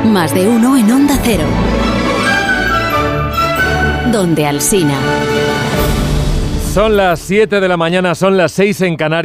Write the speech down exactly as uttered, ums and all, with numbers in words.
Más de uno en Onda Cero. Donde Alsina. Son las siete de la mañana, son las seis en Canarias.